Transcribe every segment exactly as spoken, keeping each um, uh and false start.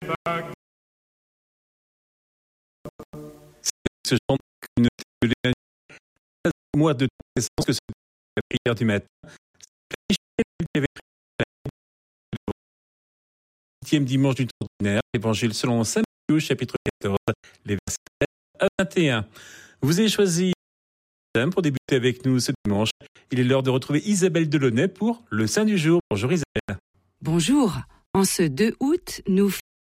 Ce chant une mois de présence que la prière du matin. Le huitième dimanche du temps ordinaire, Évangile selon saint Matthieu, chapitre quatorze, les versets à vingt et un. Vous avez choisi pour débuter avec nous ce dimanche. Il est l'heure de retrouver Isabelle Delaunay pour le Saint du jour. Bonjour Isabelle. Bonjour. En ce deux août, nous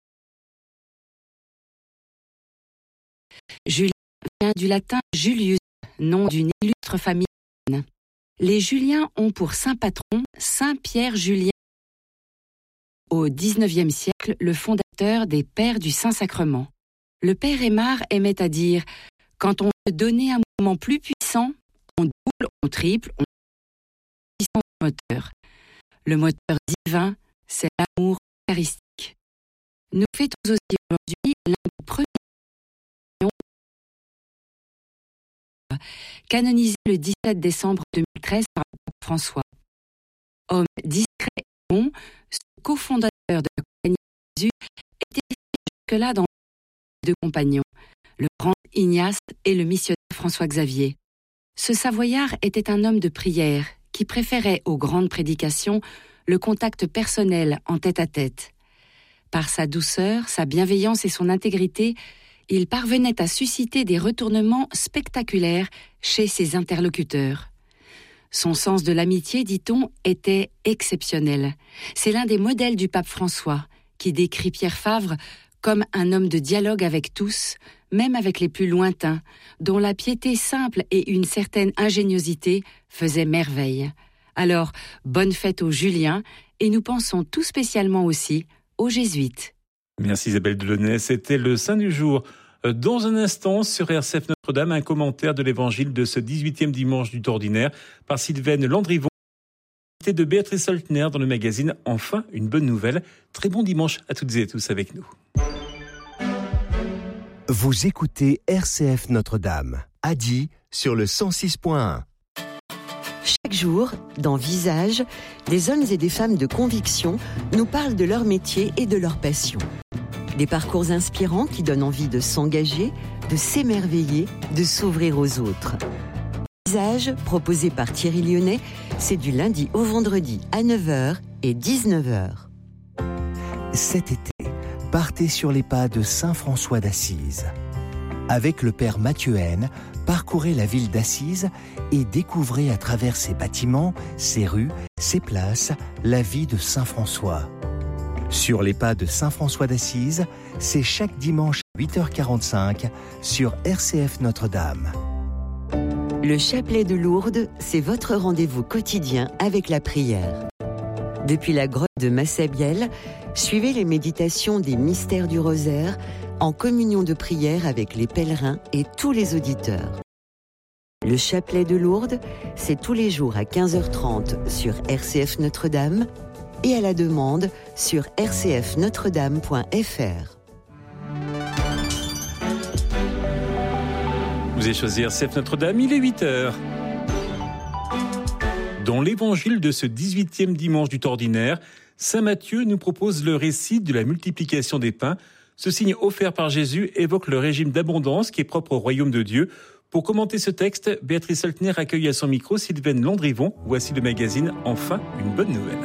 Julien vient du latin Julius, nom d'une illustre famille. Les Juliens ont pour saint patron saint Pierre Julien. Au dix-neuvième siècle, le fondateur des Pères du Saint-Sacrement. Le père Aymar aimait à dire « Quand on veut donner un mouvement plus puissant, on double, on triple, on puissance du moteur. Le moteur divin, c'est l'amour eucharistique. » Nous fêtons aussi aujourd'hui l'un des premiers canonisé le dix-sept décembre deux mille treize par le pape François. Homme discret et bon, ce cofondateur de la Compagnie de Jésus était jusque-là dans deux compagnons, le grand Ignace et le missionnaire François-Xavier. Ce Savoyard était un homme de prière qui préférait aux grandes prédications le contact personnel en tête-à-tête. Par sa douceur, sa bienveillance et son intégrité, il parvenait à susciter des retournements spectaculaires chez ses interlocuteurs. Son sens de l'amitié, dit-on, était exceptionnel. C'est l'un des modèles du pape François, qui décrit Pierre Favre comme un homme de dialogue avec tous, même avec les plus lointains, dont la piété simple et une certaine ingéniosité faisaient merveille. Alors, bonne fête aux Juliens, et nous pensons tout spécialement aussi aux Jésuites. Merci Isabelle Delaunay, c'était le Saint du jour. Dans un instant, sur R C F Notre-Dame, un commentaire de l'évangile de ce dix-huitième dimanche du temps ordinaire par Sylvaine Landrivon, de Béatrice Soltner dans le magazine Enfin une bonne nouvelle. Très bon dimanche à toutes et à tous avec nous. Vous écoutez R C F Notre-Dame, à Die sur le cent six point un. Chaque jour, dans Visage, des hommes et des femmes de conviction nous parlent de leur métier et de leur passion. Des parcours inspirants qui donnent envie de s'engager, de s'émerveiller, de s'ouvrir aux autres. Visage, proposé par Thierry Lyonnais, c'est du lundi au vendredi à neuf heures et dix-neuf heures. Cet été, partez sur les pas de saint François d'Assise. Avec le père Mathieu Haine, parcourez la ville d'Assise et découvrez à travers ses bâtiments, ses rues, ses places, la vie de saint François. Sur les pas de saint François d'Assise, c'est chaque dimanche à huit heures quarante-cinq sur R C F Notre-Dame. Le chapelet de Lourdes, c'est votre rendez-vous quotidien avec la prière. Depuis la grotte de Massabielle, suivez les méditations des mystères du rosaire en communion de prière avec les pèlerins et tous les auditeurs. Le chapelet de Lourdes, c'est tous les jours à quinze heures trente sur R C F Notre-Dame et à la demande sur r c f notre dame point f r. Vous avez choisi R C F Notre-Dame, il est huit heures. Dans l'évangile de ce dix-huitième dimanche du temps ordinaire, saint Matthieu nous propose le récit de la multiplication des pains. Ce signe offert par Jésus évoque le régime d'abondance qui est propre au royaume de Dieu. Pour commenter ce texte, Béatrice Soltner accueille à son micro Sylvaine Landrivon. Voici le magazine Enfin une bonne nouvelle.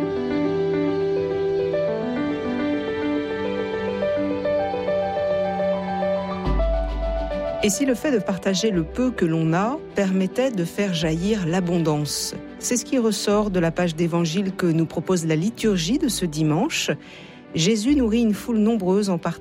Et si le fait de partager le peu que l'on a permettait de faire jaillir l'abondance ? C'est ce qui ressort de la page d'évangile que nous propose la liturgie de ce dimanche. Jésus nourrit une foule nombreuse en partage.